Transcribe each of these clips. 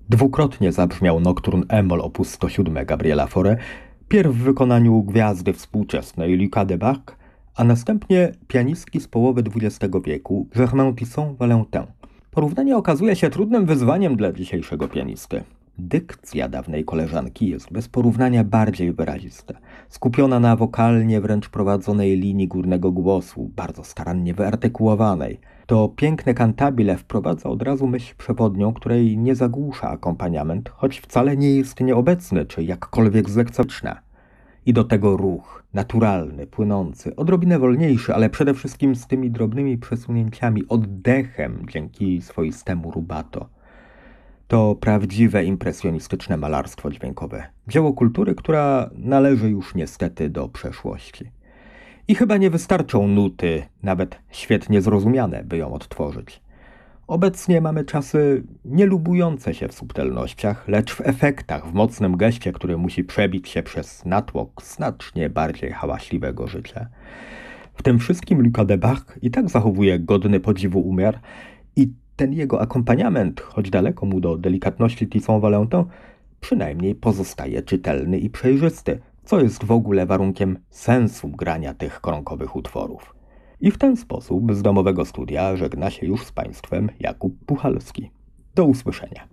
Dwukrotnie zabrzmiał Nocturne Emol op. 107 Gabriela Fauré, pierw w wykonaniu gwiazdy współczesnej Luca Debac, a następnie pianistki z połowy XX wieku Germaine Tisson-Valentin. Porównanie okazuje się trudnym wyzwaniem dla dzisiejszego pianisty. Dykcja dawnej koleżanki jest bez porównania bardziej wyrazista, skupiona na wokalnie wręcz prowadzonej linii górnego głosu, bardzo starannie wyartykułowanej. To piękne cantabile wprowadza od razu myśl przewodnią, której nie zagłusza akompaniament, choć wcale nie jest nieobecny czy jakkolwiek zlekceważny. I do tego ruch, naturalny, płynący, odrobinę wolniejszy, ale przede wszystkim z tymi drobnymi przesunięciami, oddechem dzięki swoistemu rubato. To prawdziwe impresjonistyczne malarstwo dźwiękowe. Dzieło kultury, która należy już niestety do przeszłości. I chyba nie wystarczą nuty, nawet świetnie zrozumiane, by ją odtworzyć. Obecnie mamy czasy nie lubujące się w subtelnościach, lecz w efektach, w mocnym geście, który musi przebić się przez natłok znacznie bardziej hałaśliwego życia. W tym wszystkim Luca Debac i tak zachowuje godny podziwu umiar i ten jego akompaniament, choć daleko mu do delikatności Tisson-Valentin, przynajmniej pozostaje czytelny i przejrzysty, co jest w ogóle warunkiem sensu grania tych koronkowych utworów. I w ten sposób z domowego studia żegna się już z Państwem Jakub Puchalski. Do usłyszenia.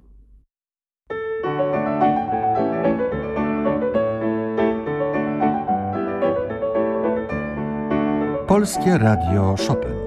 Polskie Radio Chopin.